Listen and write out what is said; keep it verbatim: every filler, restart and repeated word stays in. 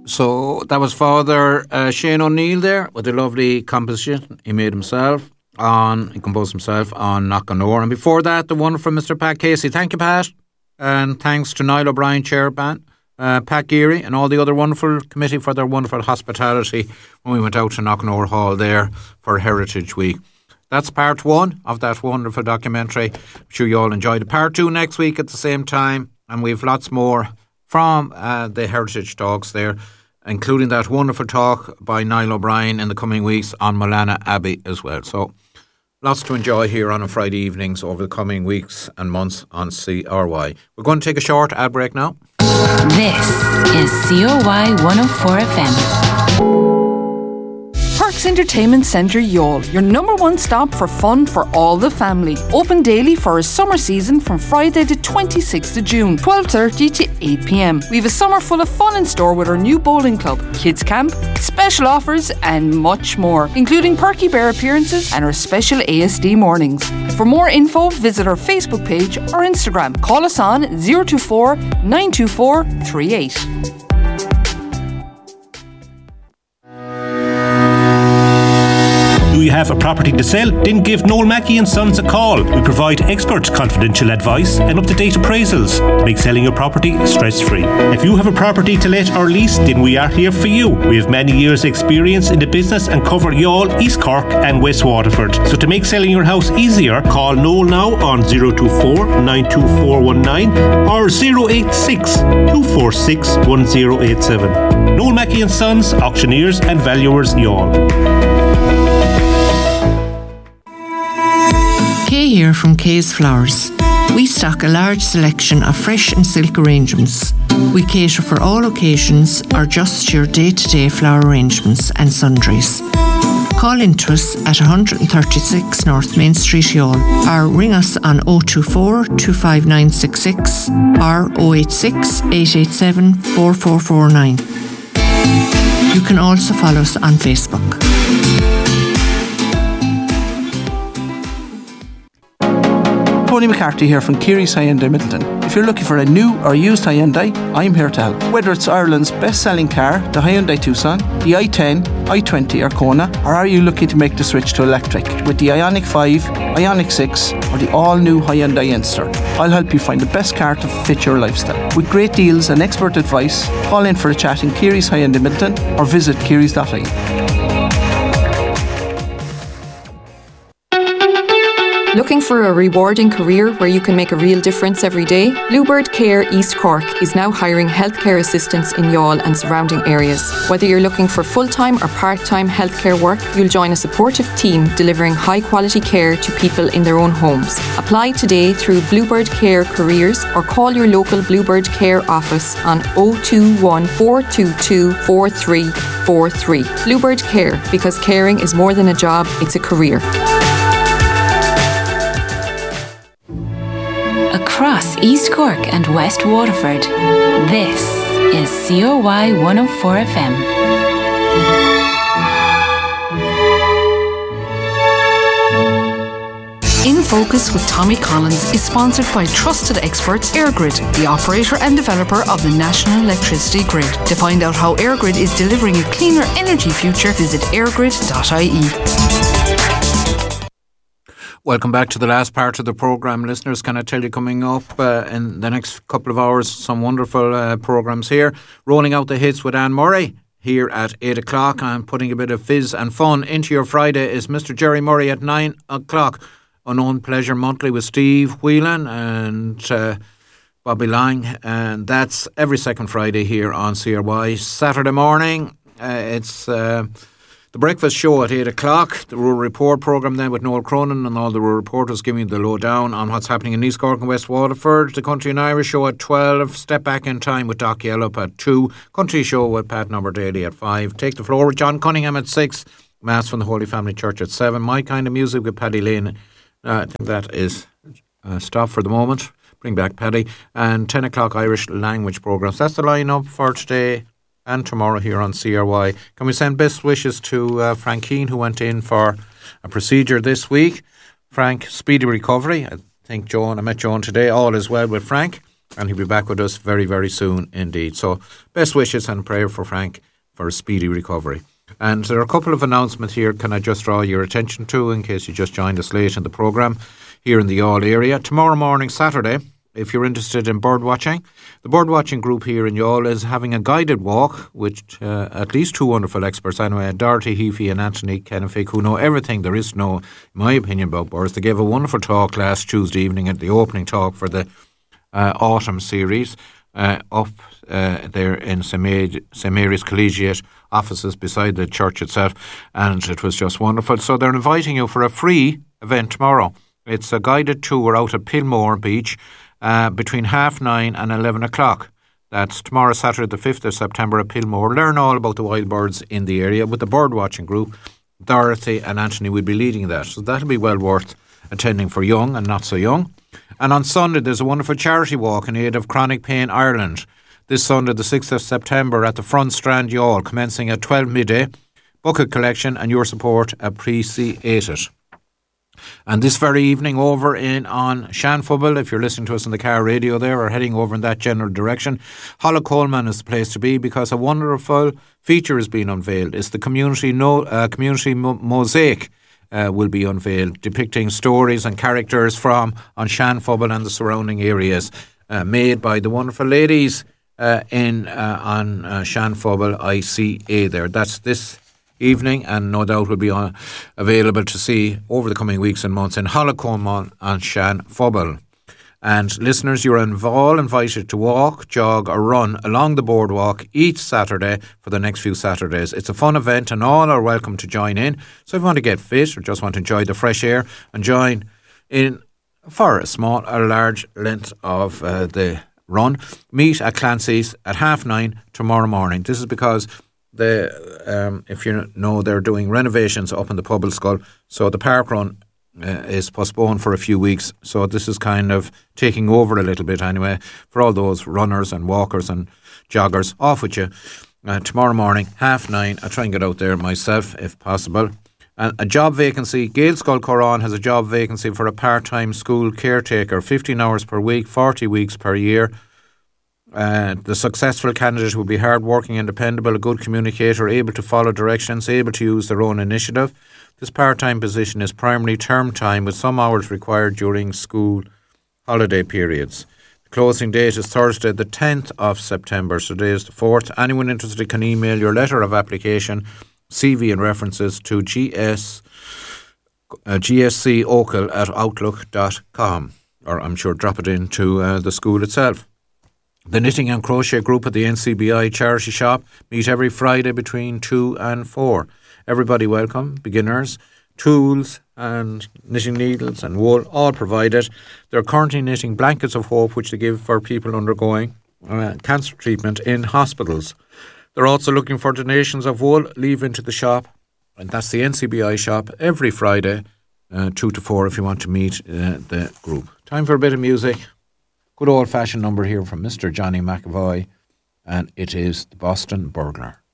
So that was Father uh, Shane O'Neill there with a lovely composition he made himself on, he composed himself on Knock-on-Door. And before that, the wonderful Mister Pat Casey. Thank you, Pat. And thanks to Niall O'Brien, Chairman, uh, Pat Geary and all the other wonderful committee for their wonderful hospitality when we went out to Knock-on-Door Hall there for Heritage Week. That's part one of that wonderful documentary. I'm sure you all enjoyed it. Part two next week at the same time. And we've lots more from uh, the Heritage Talks there, including that wonderful talk by Niall O'Brien in the coming weeks on Mullana Abbey as well. So lots to enjoy here on a Friday evenings over the coming weeks and months on C R Y. We're going to take a short ad break now. This is C O Y one oh four F M. Parks Entertainment Centre Youghal, your number one stop for fun for all the family. Open daily for a summer season from Friday the twenty-sixth of June, twelve thirty to eight p.m. We have a summer full of fun in store with our new bowling club, kids camp, special offers and much more, including Perky Bear appearances and our special A S D mornings. For more info, visit our Facebook page or Instagram. Call us on zero two four, nine two four, three eight. Do you have a property to sell? Then give Noel Mackey and Sons a call. We provide expert confidential advice and up-to-date appraisals to make selling your property stress-free. If you have a property to let or lease, then we are here for you. We have many years' experience in the business and cover Youghal, East Cork and West Waterford. So to make selling your house easier, call Noel now on zero two four, nine two four one nine or zero eight six, two four six, one zero eight seven. Noel Mackey and Sons, auctioneers and valuers, Youghal. Kay here from Kay's Flowers. We stock a large selection of fresh and silk arrangements. We cater for all occasions or just your day-to-day flower arrangements and sundries. Call into us at one thirty-six North Main Street, Youghal, or ring us on oh two four, two five nine six six or oh eight six, eight eight seven, four four four nine. You can also follow us on Facebook. Tony McCarthy here from Keary's Hyundai Middleton. If you're looking for a new or used Hyundai, I'm here to help. Whether it's Ireland's best-selling car, the Hyundai Tucson, the i ten, i twenty or Kona, or are you looking to make the switch to electric with the Ioniq five, Ioniq six or the all-new Hyundai Enster? I'll help you find the best car to fit your lifestyle. With great deals and expert advice, call in for a chat in Keary's Hyundai Middleton or visit kearys dot I E. Looking for a rewarding career where you can make a real difference every day? Bluebird Care East Cork is now hiring healthcare assistants in Youghal and surrounding areas. Whether you're looking for full-time or part-time healthcare work, you'll join a supportive team delivering high-quality care to people in their own homes. Apply today through Bluebird Care Careers or call your local Bluebird Care office on oh two one, four two two, four three four three. Bluebird Care, because caring is more than a job, it's a career. Across East Cork and West Waterford, this is C O Y one oh four F M. In Focus with Tommy Collins is sponsored by trusted experts EirGrid, the operator and developer of the National Electricity Grid. To find out how EirGrid is delivering a cleaner energy future, visit air grid dot I E. Welcome back to the last part of the programme, listeners. Can I tell you, coming up uh, in the next couple of hours, some wonderful uh, programmes here. Rolling out the hits with Anne Murray here at eight o'clock and putting a bit of fizz and fun into your Friday is Mister Jerry Murray at nine o'clock. Unknown Pleasure Monthly with Steve Whelan and uh, Bobby Lang. And that's every second Friday here on C R Y. Saturday morning, uh, it's... Uh, The breakfast show at eight o'clock, the Rural Report programme then with Noel Cronin and all the rural reporters giving you the lowdown on what's happening in East Cork and West Waterford. The Country and Irish show at twelve, Step Back in Time with Doc Yellop at two, Country Show with Pat Number Daily at five, Take the Floor with John Cunningham at six, Mass from the Holy Family Church at seven, My Kind of Music with Paddy Lane. Uh, I think that is a stop for the moment. Bring back Paddy. And ten o'clock Irish language programmes. That's the line-up for today and tomorrow here on C R Y. Can we send best wishes to uh, Frank Keane, who went in for a procedure this week? Frank, speedy recovery. I think Joan, I met Joan today. All is well with Frank. and he'll be back with us very, very soon indeed. So best wishes and prayer for Frank for a speedy recovery. And there are a couple of announcements here can I just draw your attention to in case you just joined us late in the programme here in the Youghal area. Tomorrow morning, Saturday, if you're interested in bird watching, the bird watching group here in Youghal is having a guided walk with uh, at least two wonderful experts anyway, Dorothy Heafy and Anthony Kennefick, who know everything there is to know, in my opinion, about birds. They gave a wonderful talk last Tuesday evening at the opening talk for the uh, autumn series uh, up uh, there in Saint Mary's Collegiate offices beside the church itself, and it was just wonderful. So they're inviting you for a free event tomorrow. It's a guided tour out at Pillmore Beach uh, between half nine and eleven o'clock. That's tomorrow, Saturday the fifth of September at Pillmore. Learn all about the wild birds in the area with the bird watching group. Dorothy and Anthony will be leading that, so that'll be well worth attending for young and not so young. And on Sunday there's a wonderful charity walk in aid of Chronic Pain Ireland. This Sunday the sixth of September at the Front Strand Youghal, commencing at twelve midday. Bucket collection and your support appreciated. And this very evening over in on Shanfubble, if you're listening to us on the car radio there or heading over in that general direction, Hollow Coleman is the place to be because a wonderful feature is being unveiled. It's the community no, uh, community mo- mosaic uh, will be unveiled, depicting stories and characters from on Shanfubble and the surrounding areas, uh, made by the wonderful ladies uh, in uh, on uh, Shanfubble I C A there. That's this evening, and no doubt will be on, available to see over the coming weeks and months in Hollow Coleman and Shanfubble. And listeners, you're all invited to walk, jog or run along the boardwalk each Saturday for the next few Saturdays. It's a fun event and all are welcome to join in. So if you want to get fit or just want to enjoy the fresh air and join in for a small or large length of uh, the run, meet at Clancy's at half nine tomorrow morning. This is because The, um, if you know, they're doing renovations up in the Pobbleskull, so the park run uh, is postponed for a few weeks. So this is kind of taking over a little bit anyway for all those runners and walkers and joggers. Off with you uh, tomorrow morning, half nine. I'll try and get out there myself if possible. And a job vacancy. Gaelscoil Coran has a job vacancy for a part-time school caretaker, fifteen hours per week, forty weeks per year. Uh, the successful candidate will be hard-working and dependable, a good communicator, able to follow directions, able to use their own initiative. This part-time position is primarily term time with some hours required during school holiday periods. The closing date is Thursday the tenth of September, so today is the fourth. Anyone interested can email your letter of application, C V and references to gs, uh, gscocal at outlook dot com, or I'm sure drop it into uh, the school itself. The Knitting and Crochet Group at the N C B I Charity Shop meet every Friday between two and four. Everybody welcome, beginners, tools and knitting needles and wool, all provided. They're currently knitting blankets of hope, which they give for people undergoing uh, cancer treatment in hospitals. They're also looking for donations of wool. Leave into the shop, and that's the N C B I shop every Friday, uh, two to four if you want to meet uh, the group. Time for a bit of music. Good old-fashioned number here from Mister Johnny McAvoy, and it is the Boston Burglar.